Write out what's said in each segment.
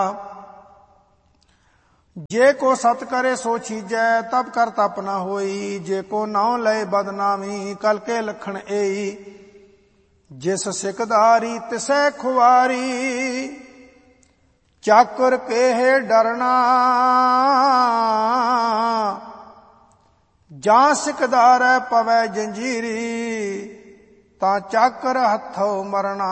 जे को सत करे सो छीजै, तब कर तप न होई। जे को नाउ लय बदनामी, कल के लखण एई। जिस सिकदारी तिसै खुआरी, चाकर केहे डरना। जां सिकदारै पवै जंजीरी, तां चाकर हथों मरना।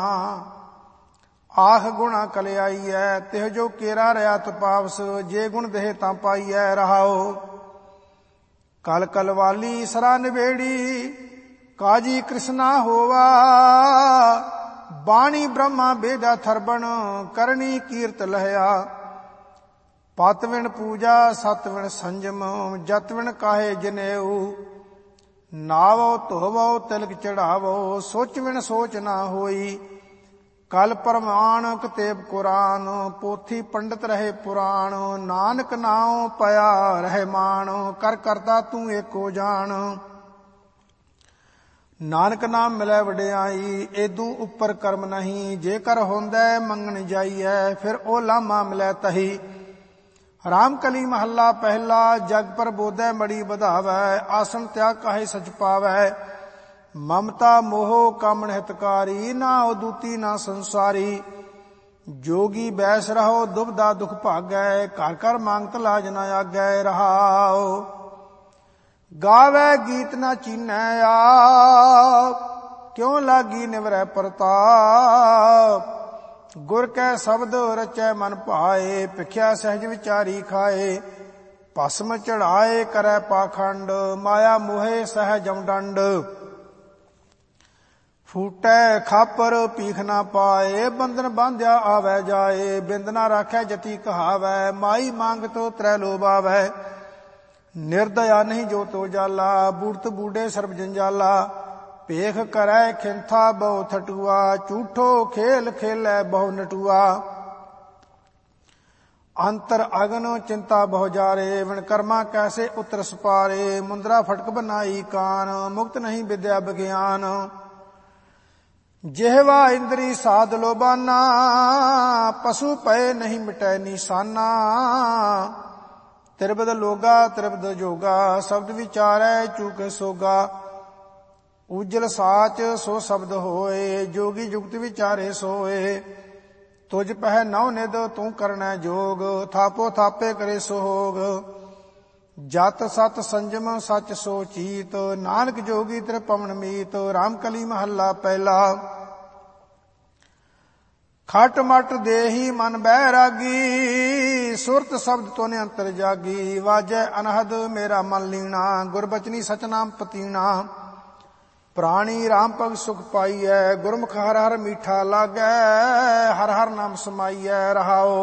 आख गुणा कलियाईऐ, तिह जो केरा रहा तपावस। जे गुण देह तां पाईऐ रहाओ। कल कलवाली सरा निबेड़ी, काजी कृष्णा होवा। बाणी ब्रह्मा बेदा थरबण, करणी कीर्त लहया। पतविण पूजा सतविण संजम, जतविण काहे जनेऊ। नावो धोवो तिलक चढ़ावो, सोचविण सोच ना होई। कल प्रमाण कतेब कुरान, पोथी पंडित रहे पुराण। नानक नाउ पया रहे मान, कर करता तू एको जान। नानक नाम मिलै वडियाई, एदू उपर कर्म नहीं। जेकर होंदै मंगण जाइयै, फिर ओ लामा मिलै तही। राम कली महला पहला, जग पर बोधै मड़ी बधावै। आसन त्याग काहे सच पावै। ममता मोह कामण हितकारी, ना उदूती ना संसारी। जोगी बैस रहो दुबदा दुख भागै, घर कर मांगत लाज न आगै रहाओ। गावै गीत न चीनै आप, क्यों लागी निवरै प्रताप। गुर कै शब्द रचै मन भाए, भिख्या सहज विचारी खाए। भस्म चढ़ाए करै पाखंड, माया मोहे सहजम दंड। फूटै खापर पीख ना पाए, बंधन बांध्या आवै जाए। बिंद ना राखै जति कहावै, माई मांगत त्रै लोभ आवै। निर्दया नहीं जो तो जाला, बूढ़त बूढ़े सर्ब जंजाला। पेख करै खिंथा बहु थटुआ, झूठो खेल खेलै बहु नटुआ। अंतर अगन चिंता बहु जारे, विण कर्मा कैसे उतर सपारे। मुंदरा फटक बनाई कान, मुक्त नहीं विद्या विज्ञान। जेहवा इंद्री साध लोबाना, पशु पए नहीं मिटै निशाना। त्रिबद लोगा त्रिबद जोगा, शब्द विचारै चूके सोगा। उज्जल साच सो शब्द होए, जोगी जुगत विचारे सोए। तुझ पह नौ निद तू करनै जोग, थापो थापे करे सोहोग। जत सत संजम सच सो चीत, नानक जोगी तिर पवन मीत। राम कली महला पहला। खट मट देही मन बैरागी, सुरत शब्द तोने अंतर जागी। वाजै अनहद मेरा मन लीना, गुरबचनी सच नाम पतीना। प्राणी राम पग सुख पाइयै, गुरमुख हर हर मीठा लागै। हर हर नाम समाइयै रहाओ।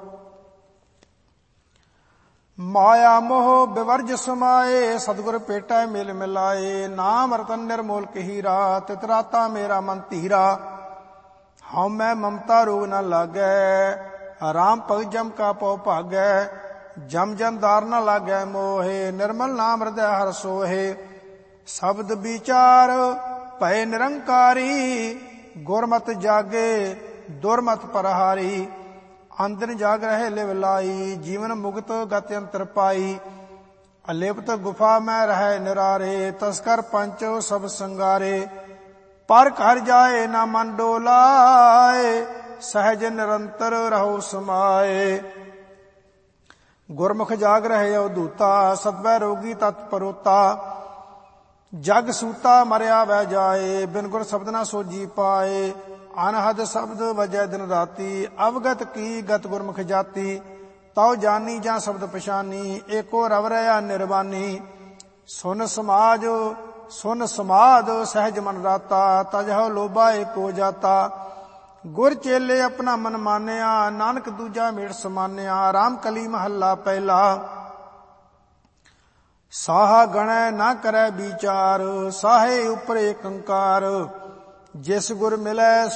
माया मोह विवर्ज समाए, सतगुर पेटै मिल मिलाए। नाम रतन निर्मोल हीरा, तितराता मेरा मन धीरा। हम मैं ममता रोग न लागै, राम भग जम का पौ भागै। जम जम दार न लागै मोहे, निर्मल नाम हृदय हर सोहे। शब्द विचार भय निरंकारी, गुरमत जागे दुरमत परहारी। अंदर जाग रहे लिव लाई, जीवन मुक्त गति अंतर पाई। अलिप्त गुफा में रहे निरारे, तस्कर पंच सब संगारे। पर घर जाए ना मन डोलाए, सहज निरंतर रहो समाए। गुरमुख जाग रहे अवधूता, सतवै रोगी तत्परोता। जग सूता मरिया वह जाए, बिन गुर शब्द ना सोजी पाए। अनहद शब्द वजह दिन राती, अवगत की गत गुरमुख जाति। तौ जानी जा शब्द पछानी, एको रव रहा निर्वाणी। सुन समाद सहज मन राता, तजह लोभा एको जाता। गुर चेले अपना मन मानिया, नानक दूजा मेड़ समानिया। राम कली महला पहला। साहा गणै ना करै विचार, साहे उपर एक अंकार। जिस गुर मिलै